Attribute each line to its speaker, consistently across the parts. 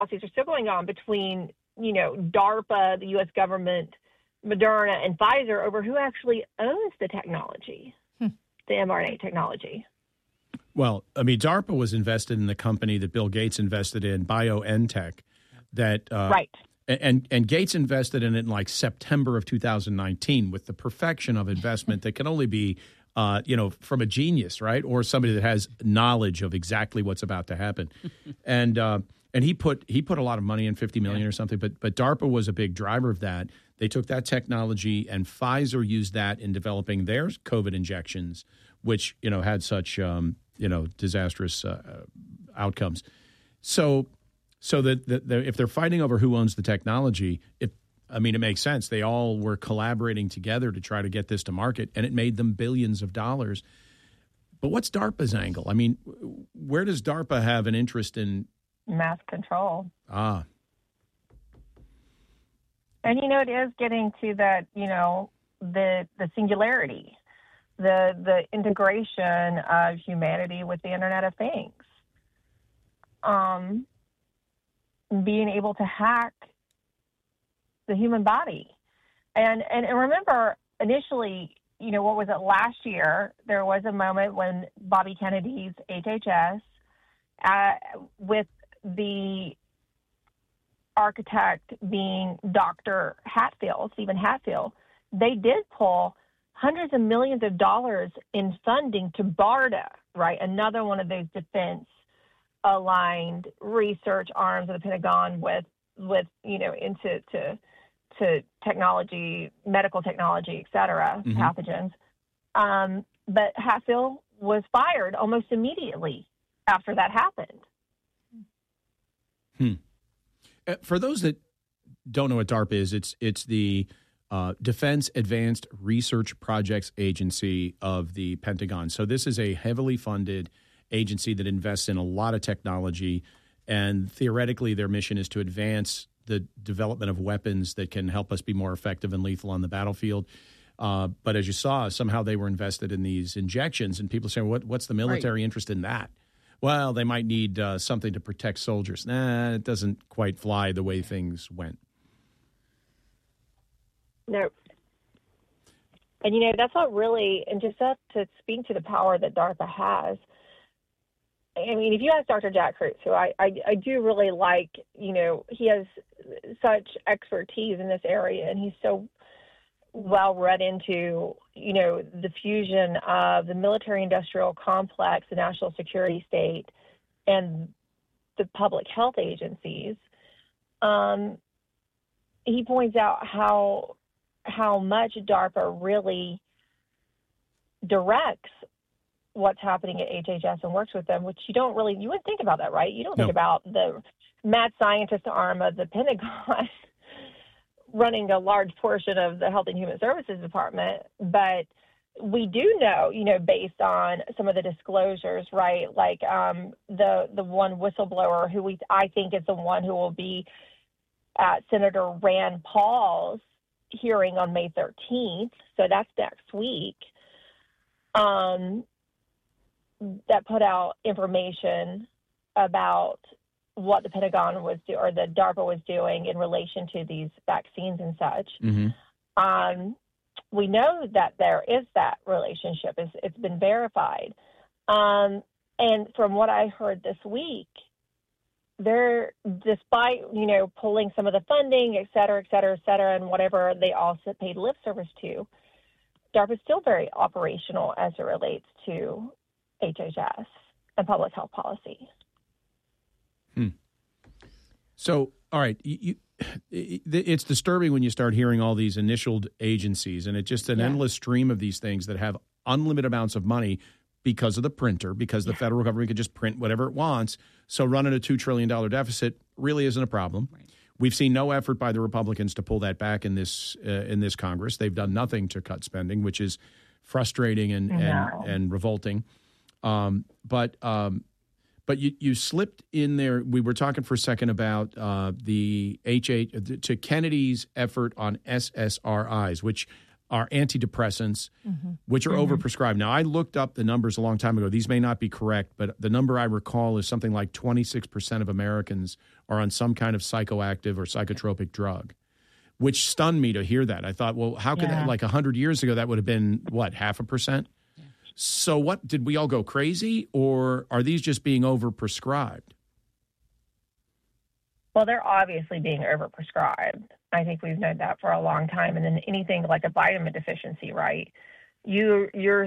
Speaker 1: are still going on between, DARPA, the U.S. government, Moderna, and Pfizer over who actually owns the technology, the mRNA technology.
Speaker 2: Well, I mean, DARPA was invested in the company that Bill Gates invested in, BioNTech.
Speaker 1: Right.
Speaker 2: And Gates invested in it in like September of 2019 with the perfection of investment that can only be, from a genius, right, or somebody that has knowledge of exactly what's about to happen. And he put a lot of money in, $50 million or something. But DARPA was a big driver of that. They took that technology, and Pfizer used that in developing their COVID injections, which had such disastrous outcomes. So that if they're fighting over who owns the technology, it makes sense. They all were collaborating together to try to get this to market, and it made them billions of dollars. But what's DARPA's angle? I mean, where does DARPA have an interest in?
Speaker 1: Mass control.
Speaker 2: Ah.
Speaker 1: And, it is getting to that, the singularity, the integration of humanity with the Internet of Things. Being able to hack the human body. And remember, initially, what was it, last year, there was a moment when Bobby Kennedy's HHS, with the architect being Dr. Hatfield, Stephen Hatfield, they did pull hundreds of millions of dollars in funding to BARDA, right? Another one of those defense-aligned research arms of the Pentagon with into technology, medical technology, et cetera, pathogens. But Hatfield was fired almost immediately after that happened.
Speaker 2: For those that don't know what DARPA is, it's the Defense Advanced Research Projects Agency of the Pentagon. So this is a heavily funded agency that invests in a lot of technology, and theoretically their mission is to advance the development of weapons that can help us be more effective and lethal on the battlefield. But as you saw, somehow they were invested in these injections, and people say, what's the military interest in that? Well, they might need something to protect soldiers. Nah, it doesn't quite fly the way things went.
Speaker 1: No. And, that's not really, and just to speak to the power that DARPA has, I mean, if you ask Dr. Jack Kruse, who I do really like, he has such expertise in this area, and he's so well read into, the fusion of the military-industrial complex, the national security state, and the public health agencies. He points out how much DARPA really directs what's happening at HHS and works with them, which you wouldn't think about that, right? You don't think about the mad scientist arm of the Pentagon running a large portion of the Health and Human Services Department. But we do know, based on some of the disclosures, right, like the one whistleblower who I think is the one who will be at Senator Rand Paul's hearing on May 13th, so that's next week, that put out information about what the Pentagon was doing, or the DARPA was doing in relation to these vaccines and such. We know that there is that relationship. It's been verified. And from what I heard this week, they're, despite, pulling some of the funding, et cetera, and whatever they also paid lip service to, DARPA is still very operational as it relates to HHS and public health policy.
Speaker 2: So, all right, it's disturbing when you start hearing all these initialed agencies, and it's just an endless stream of these things that have unlimited amounts of money because of the printer, because the federal government can just print whatever it wants. So running a $2 trillion deficit really isn't a problem. Right. We've seen no effort by the Republicans to pull that back in this Congress. They've done nothing to cut spending, which is frustrating and revolting. But you slipped in there. We were talking for a second about to Kennedy's effort on SSRIs, which are antidepressants, which are overprescribed. Now, I looked up the numbers a long time ago. These may not be correct, but the number I recall is something like 26% of Americans are on some kind of psychoactive or psychotropic drug, which stunned me to hear that. I thought, well, how could that, like 100 years ago, that would have been, what, 0.5%? Yeah. So what, did we all go crazy, or are these just being overprescribed?
Speaker 1: Well, they're obviously being overprescribed. I think we've known that for a long time. And then anything like a vitamin deficiency, right? You're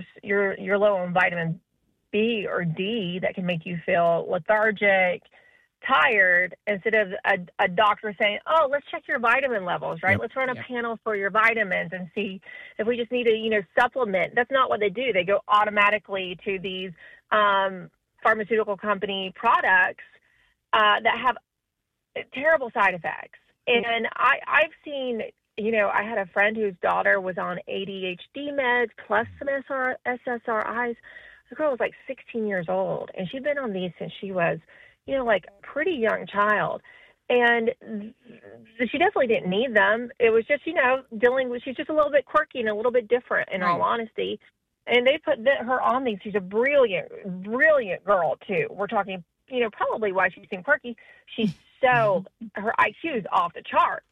Speaker 1: low on vitamin B or D that can make you feel lethargic, tired, instead of a doctor saying, oh, let's check your vitamin levels, right? Let's run a panel for your vitamins and see if we just need to, supplement. That's not what they do. They go automatically to these pharmaceutical company products that have terrible side effects. And I've seen, I had a friend whose daughter was on ADHD meds plus some SSRIs. The girl was like 16 years old, and she'd been on these since she was, like a pretty young child. And she definitely didn't need them. It was just, she's just a little bit quirky and a little bit different, in all honesty. And they put her on these. She's a brilliant, brilliant girl, too. We're talking, probably why she seemed quirky. She's so, her IQ is off the chart,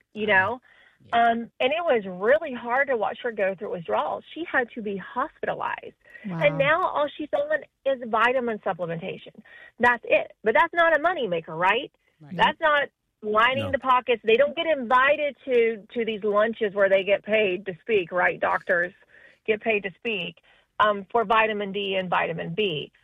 Speaker 1: and it was really hard to watch her go through withdrawals. She had to be hospitalized. Wow. And now all she's on is vitamin supplementation. That's it. But that's not a moneymaker, right? That's not lining the pockets. They don't get invited to these lunches where they get paid to speak, right? Doctors get paid to speak for vitamin D and vitamin B.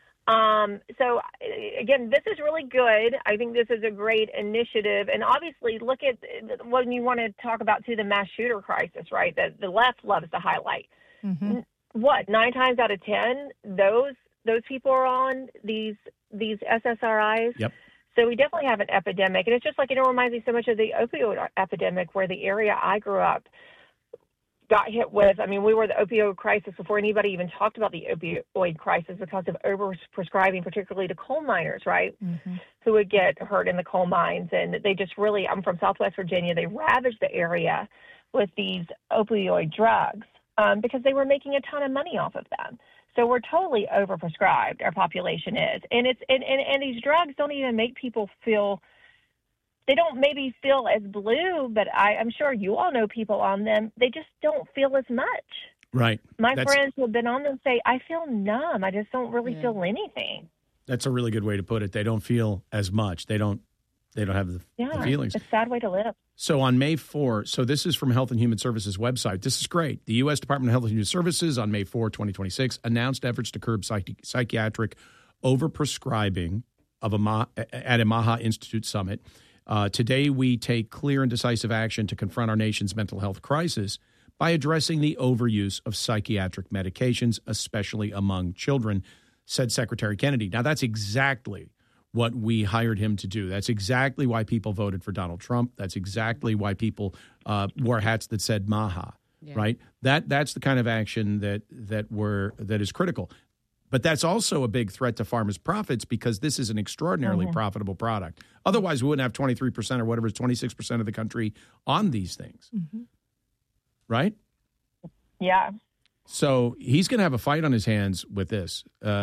Speaker 1: So, again, this is really good. I think this is a great initiative. And obviously, look at when you want to talk about, too, the mass shooter crisis, right, that the left loves to highlight. Mm-hmm. 9 times out of 10, those people are on these SSRIs? Yep. So we definitely have an epidemic. And it's just like, it reminds me so much of the opioid epidemic, where the area I grew up got hit with. I mean, we were the opioid crisis before anybody even talked about the opioid crisis, because of overprescribing, particularly to coal miners, right, who would get hurt in the coal mines. And they just really, I'm from Southwest Virginia, they ravaged the area with these opioid drugs because they were making a ton of money off of them. So we're totally overprescribed, our population is. And and these drugs don't even make people feel, they don't maybe feel as blue, but I'm sure you all know people on them. They just don't feel as much.
Speaker 2: Right.
Speaker 1: My friends who have been on them say, I feel numb. I just don't really feel anything.
Speaker 2: That's a really good way to put it. They don't feel as much. They don't have the feelings.
Speaker 1: It's a sad way to live.
Speaker 2: So on May 4, so this is from Health and Human Services website. This is great. The U.S. Department of Health and Human Services on May 4, 2026, announced efforts to curb psychiatric overprescribing at a MAHA Institute summit. Today, we take clear and decisive action to confront our nation's mental health crisis by addressing the overuse of psychiatric medications, especially among children, said Secretary Kennedy. Now, that's exactly what we hired him to do. That's exactly why people voted for Donald Trump. That's exactly why people wore hats that said MAHA, right? That's the kind of action that is critical. But that's also a big threat to farmers' profits, because this is an extraordinarily profitable product. Otherwise, we wouldn't have 23% or whatever is 26% of the country on these things. Right?
Speaker 1: Yeah.
Speaker 2: So he's going to have a fight on his hands with this.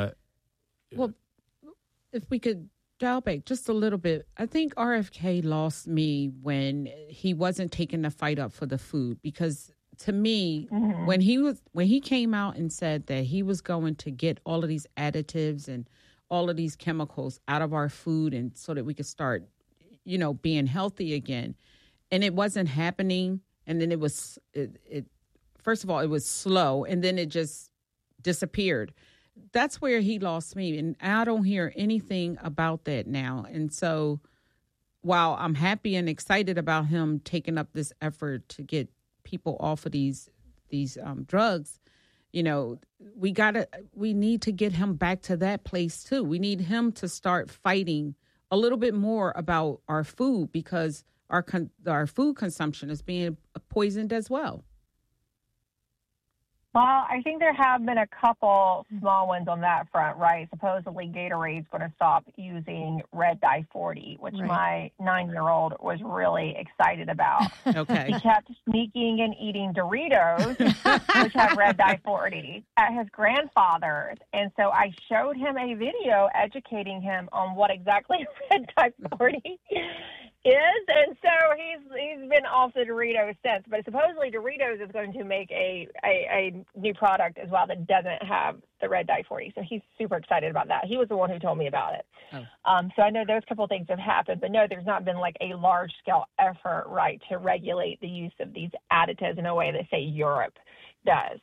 Speaker 3: Well, if we could dial back just a little bit, I think RFK lost me when he wasn't taking the fight up for the food, because to me, when he came out and said that he was going to get all of these additives and all of these chemicals out of our food, and so that we could start, being healthy again, and it wasn't happening. And then it first of all, it was slow, and then it just disappeared. That's where he lost me, and I don't hear anything about that now. And so while I'm happy and excited about him taking up this effort to get people off of these drugs, we need to get him back to that place too. We need him to start fighting a little bit more about our food, because our food consumption is being poisoned as well.
Speaker 1: Well, I think there have been a couple small ones on that front, right? Supposedly Gatorade's going to stop using red dye 40, which my 9-year-old was really excited about.
Speaker 3: Okay.
Speaker 1: He kept sneaking and eating Doritos, which have red dye 40, at his grandfather's. And so I showed him a video educating him on what exactly red dye 40 is, and so he's been off the Doritos since. But supposedly Doritos is going to make a new product as well that doesn't have the red dye 40. So he's super excited about that. He was the one who told me about it. So I know those couple of things have happened, but no, there's not been like a large scale effort, right, to regulate the use of these additives in a way that say Europe does.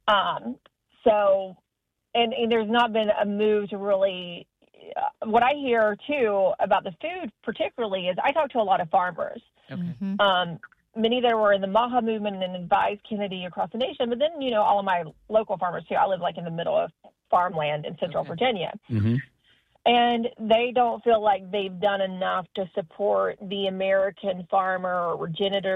Speaker 1: So there's not been a move to really. What I hear, too, about the food particularly is I talk to a lot of farmers. Okay. Many that were in the MAHA movement and advised Kennedy across the nation, but then, all of my local farmers, too. I live, in the middle of farmland in central Virginia. Mm-hmm. And they don't feel like they've done enough to support the American farmer or regenerative,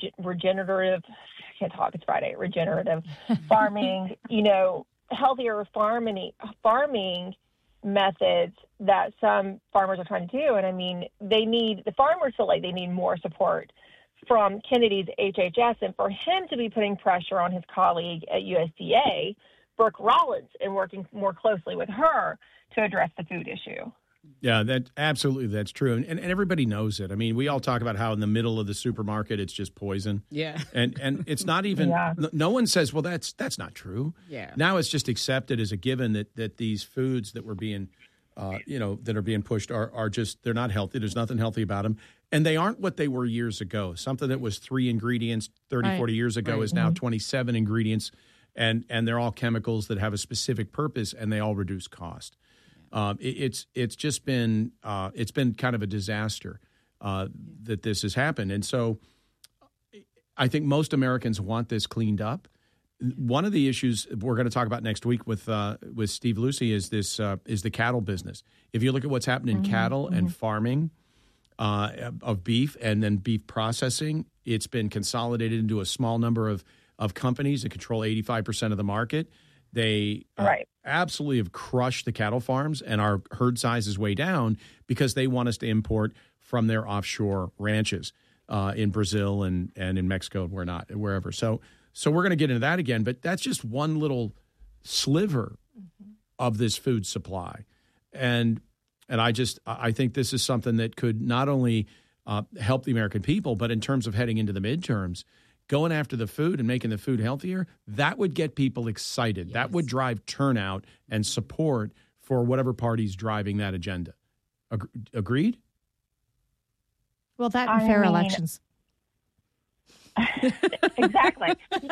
Speaker 1: I can't talk, it's Friday, regenerative farming, healthier farming methods that some farmers are trying to do. And I mean, the farmers feel like they need more support from Kennedy's HHS and for him to be putting pressure on his colleague at USDA, Brooke Rollins, and working more closely with her to address the food issue.
Speaker 2: Yeah, that's true. And everybody knows it. I mean, we all talk about how in the middle of the supermarket, it's just poison. Yeah. And it's not even, no one says, well, that's not true. Yeah. Now it's just accepted as a given that these foods that were being, that are being pushed are just, they're not healthy. There's nothing healthy about them. And they aren't what they were years ago. Something that was 3 ingredients 30, 40 years ago is now 27 ingredients. And they're all chemicals that have a specific purpose, and they all reduce cost. It's just been it's been kind of a disaster that this has happened, and so I think most Americans want this cleaned up. One of the issues we're going to talk about next week with Steve Lucey is the cattle business. If you look at what's happened in cattle and farming of beef and then beef processing, it's been consolidated into a small number of companies that control 85% of the market. They absolutely have crushed the cattle farms, and our herd size is way down because they want us to import from their offshore ranches in Brazil and in Mexico and wherever. So we're going to get into that again, but that's just one little sliver of this food supply. And I think this is something that could not only help the American people, but in terms of heading into the midterms, going after the food and making the food healthier, that would get people excited. Yes. That would drive turnout and support for whatever party's driving that agenda. Agreed?
Speaker 4: Well, that and fair elections.
Speaker 1: Exactly.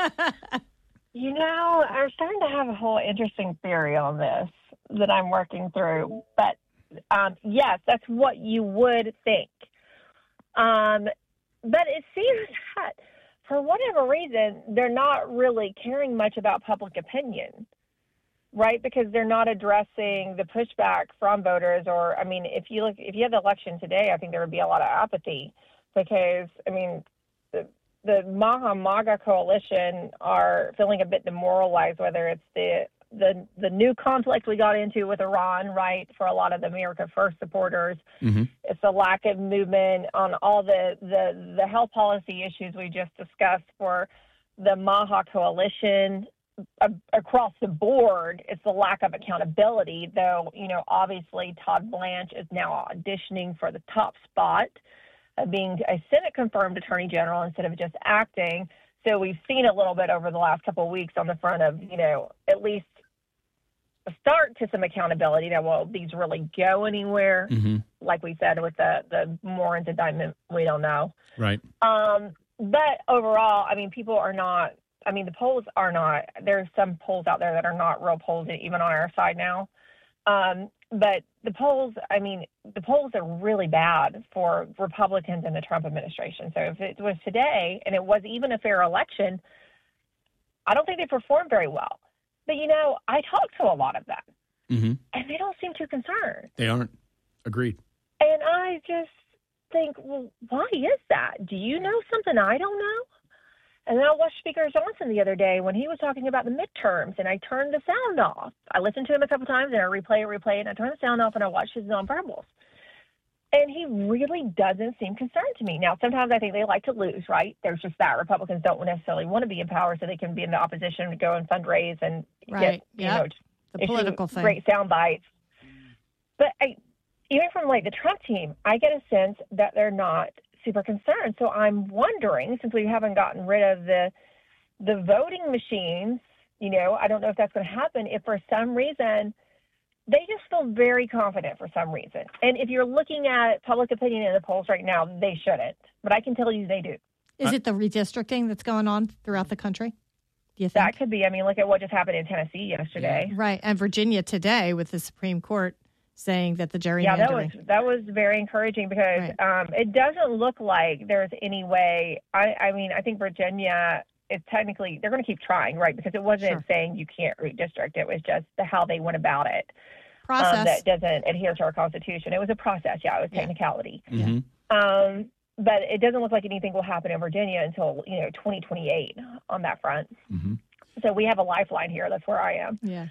Speaker 1: I'm starting to have a whole interesting theory on this that I'm working through. But, yes, that's what you would think. But it seems that for whatever reason, they're not really caring much about public opinion, right? Because they're not addressing the pushback from voters. Or, I mean, if you had the election today, I think there would be a lot of apathy because, I mean, the MAGA coalition are feeling a bit demoralized, whether it's the new conflict we got into with Iran, right, for a lot of the America First supporters. Mm-hmm. It's the lack of movement on all the health policy issues we just discussed for the MAHA coalition across the board. It's the lack of accountability, though, obviously Todd Blanche is now auditioning for the top spot, being a Senate-confirmed attorney general instead of just acting. So we've seen a little bit over the last couple of weeks on the front of, at least a start to some accountability. Now, will these really go anywhere? Mm-hmm. Like we said with the Morin's indictment, we don't know. Right. But overall, I mean, people are not, I mean, the polls are not, there's some polls out there that are not real polls, even on our side now. But the polls are really bad for Republicans in the Trump administration. So if it was today and it was even a fair election, I don't think they performed very well. But, I talked to a lot of them, and they don't seem too concerned.
Speaker 2: They aren't. Agreed.
Speaker 1: And I just think, well, why is that? Do you know something I don't know? And then I watched Speaker Johnson the other day when he was talking about the midterms, and I turned the sound off. I listened to him a couple times, and I replay it, and I turned the sound off, and I watched his nonverbals. And he really doesn't seem concerned to me. Now, sometimes I think they like to lose, right? There's just that. Republicans don't necessarily want to be in power so they can be in the opposition and go and fundraise and get,
Speaker 4: the political thing.
Speaker 1: Great sound bites. But even from like the Trump team, I get a sense that they're not super concerned. So I'm wondering, since we haven't gotten rid of the voting machines, I don't know if that's going to happen, if for some reason they just feel very confident for some reason. And if you're looking at public opinion in the polls right now, they shouldn't. But I can tell you they do.
Speaker 4: Is it the redistricting that's going on throughout the country? Do you think?
Speaker 1: That could be. I mean, look at what just happened in Tennessee yesterday.
Speaker 4: Yeah. Right. And Virginia today with the Supreme Court saying that the gerrymandering.
Speaker 1: Yeah, that was very encouraging because it doesn't look like there's any way. I mean, I think Virginia is technically, they're going to keep trying, right? Because it wasn't saying you can't redistrict. It was just how they went about it.
Speaker 4: Process.
Speaker 1: That doesn't adhere to our Constitution. It was a process. Yeah, it was technicality.
Speaker 2: Mm-hmm.
Speaker 1: But it doesn't look like anything will happen in Virginia until, 2028 on that front.
Speaker 2: Mm-hmm.
Speaker 1: So we have a lifeline here. That's where I am.
Speaker 4: Yeah.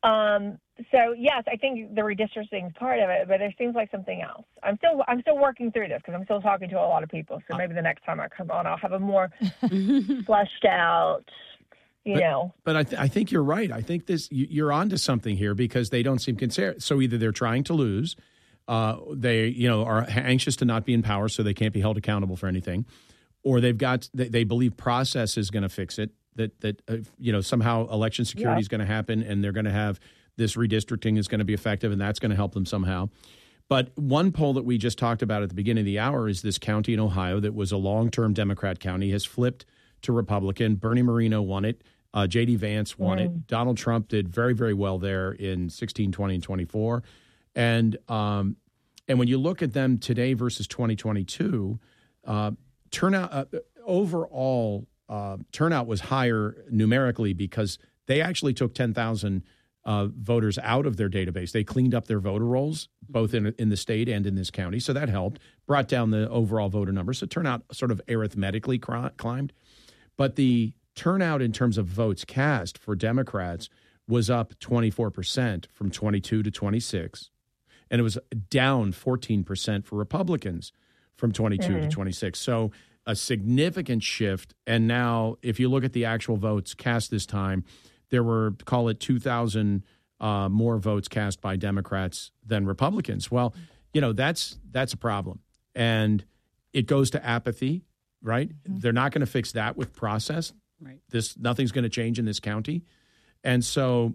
Speaker 1: So yes, I think the redistricting is part of it, but there seems like something else. I'm still working through this because I'm still talking to a lot of people. So maybe the next time I come on, I'll have a more fleshed out,
Speaker 2: But I think you're right. I think you're onto something here because they don't seem concerned. So either they're trying to lose, they are anxious to not be in power, so they can't be held accountable for anything, or they believe process is going to fix it. That somehow election security is going to happen, and they're going to have this redistricting is going to be effective, and that's going to help them somehow. But one poll that we just talked about at the beginning of the hour is this county in Ohio that was a long-term Democrat county has flipped to Republican. Bernie Moreno won it. J.D. Vance won it. Donald Trump did very, very well there in 16, 20, and 24. And when you look at them today versus 2022, turnout overall. Turnout was higher numerically because they actually took 10,000 voters out of their database. They cleaned up their voter rolls, both in the state and in this county. So that helped, brought down the overall voter number. So turnout sort of arithmetically climbed. But the turnout in terms of votes cast for Democrats was up 24% from 22 to 26. And it was down 14% for Republicans from 22 to 26. So a significant shift. And now, if you look at the actual votes cast this time, there were, call it 2,000 more votes cast by Democrats than Republicans. Well, that's a problem. And it goes to apathy, right? Mm-hmm. They're not going to fix that with process.
Speaker 3: Right.
Speaker 2: Nothing's going to change in this county. And so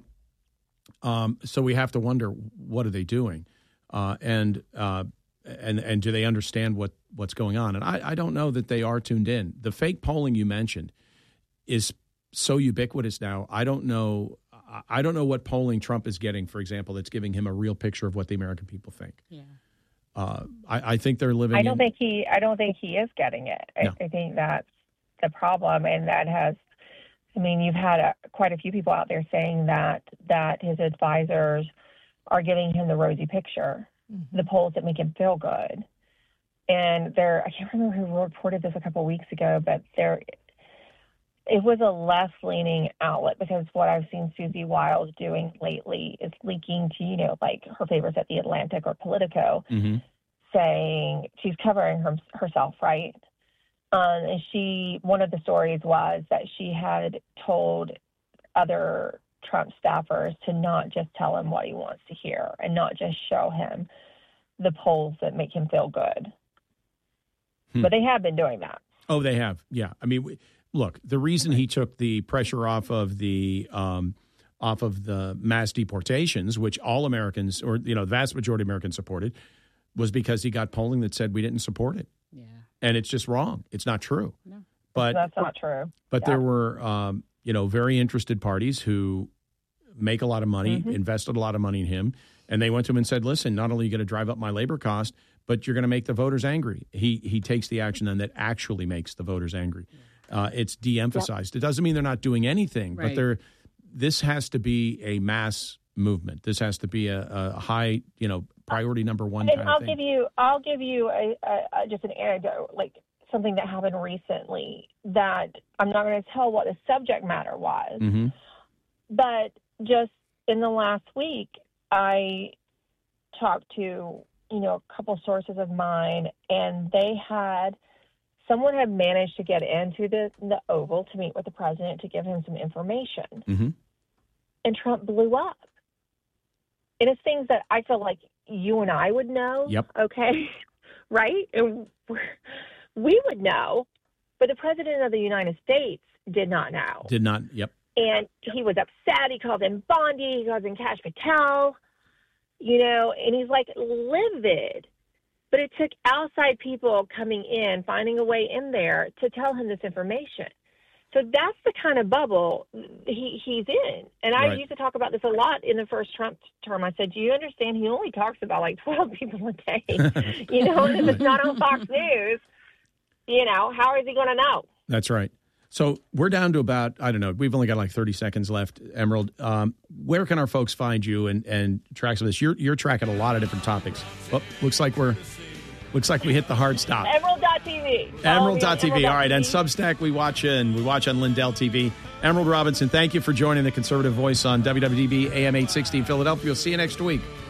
Speaker 2: we have to wonder, what are they doing? And do they understand what's going on? And I don't know that they are tuned in. The fake polling you mentioned is so ubiquitous now. I don't know what polling Trump is getting, for example, that's giving him a real picture of what the American people think.
Speaker 3: Yeah.
Speaker 2: I think they're living.
Speaker 1: I don't think he is getting it.
Speaker 2: No.
Speaker 1: I think that's the problem, and that has. I mean, you've had quite a few people out there saying that his advisors are giving him the rosy picture. The polls that make him feel good. And I can't remember who reported this a couple of weeks ago, but it was a less-leaning outlet because what I've seen Susie Wiles doing lately is leaking to, like her favorites at The Atlantic or Politico, saying she's covering herself, right? And one of the stories was that she had told other Trump staffers to not just tell him what he wants to hear and not just show him the polls that make him feel good. But they have been doing that.
Speaker 2: Oh, they have. Yeah. I mean, look, the reason he took the pressure off of the mass deportations, which all Americans or, the vast majority of Americans supported, was because he got polling that said we didn't support it.
Speaker 3: Yeah.
Speaker 2: And it's just wrong. It's not true.
Speaker 3: No.
Speaker 2: But
Speaker 1: that's not true.
Speaker 2: But there were, very interested parties who make a lot of money, invested a lot of money in him. And they went to him and said, listen, not only are you going to drive up my labor cost, but you're going to make the voters angry. He takes the action then that actually makes the voters angry. It's de-emphasized. It doesn't mean they're not doing anything,
Speaker 3: right.
Speaker 2: But this has to be a mass movement. This has to be a high, priority number one.
Speaker 1: And I'll give you just an anecdote. Like something that happened recently that I'm not going to tell what the subject matter was.
Speaker 2: Mm-hmm.
Speaker 1: But just in the last week, I talked to, a couple sources of mine, and someone had managed to get into the Oval to meet with the president to give him some information.
Speaker 2: Mm-hmm.
Speaker 1: And Trump blew up. And it's things that I feel like you and I would know.
Speaker 2: Yep.
Speaker 1: Okay. Right? And we would know, but the president of the United States did not know.
Speaker 2: Did not. Yep.
Speaker 1: And he was upset. He called him Bondi. He called him Cash Patel, and he's like livid. But it took outside people coming in, finding a way in there to tell him this information. So that's the kind of bubble he's in. And I used to talk about this a lot in the first Trump term. I said, do you understand he only talks about like 12 people a day? And if it's not on Fox News, how is he going to know?
Speaker 2: That's right. So we're down to about, I don't know, we've only got like 30 seconds left, Emerald. Where can our folks find you and track some of this? You're tracking a lot of different topics. Well, looks like we hit the hard stop.
Speaker 1: Emerald.tv.
Speaker 2: Emerald.tv. All right. And Substack, we watch on Lindell TV. Emerald Robinson, thank you for joining the Conservative Voice on WWDB AM 860 in Philadelphia. We'll see you next week.